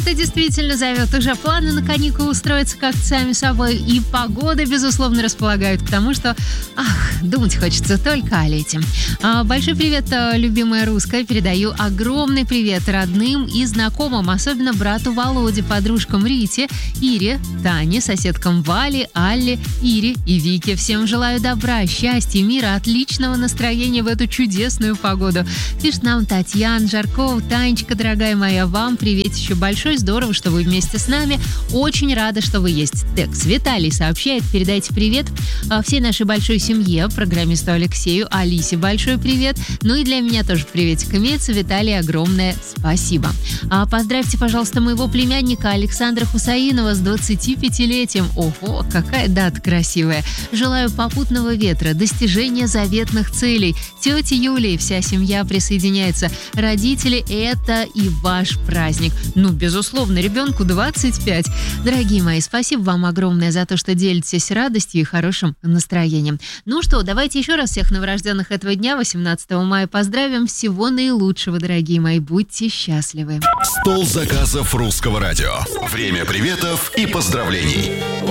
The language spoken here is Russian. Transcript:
Лето действительно зовет. Уже планы на каникулы устроятся как-то сами собой. И погода, безусловно, располагает к тому, что, думать хочется только о лете. Большой привет, любимая русская. Передаю огромный привет родным и знакомым, особенно брату Володе, подружкам Рите, Ире, Тане, соседкам Вале, Алле, Ире и Вике. Всем желаю добра, счастья, мира, отличного настроения в эту чудесную погоду. Пишет нам Татьяна Жаркова. Танечка, дорогая моя, вам привет еще большой. Здорово, что вы вместе с нами. Очень рада, что вы есть. Текс Виталий сообщает, передайте привет всей нашей большой семье, программисту Алексею, Алисе большой привет. Ну и для меня тоже приветик имеется. Виталий, огромное спасибо. Поздравьте, пожалуйста, моего племянника Александра Хусаинова с 25-летием. Ого, какая дата красивая. Желаю попутного ветра, достижения заветных целей. Тетя Юлия и вся семья присоединяется. Родители, это и ваш праздник. Безусловно, ребенку 25. Дорогие мои, спасибо вам огромное за то, что делитесь радостью и хорошим настроением. Ну что, давайте еще раз всех новорожденных этого дня, 18 мая, поздравим. Всего наилучшего, дорогие мои. Будьте счастливы. Стол заказов Русского радио. Время приветов и поздравлений.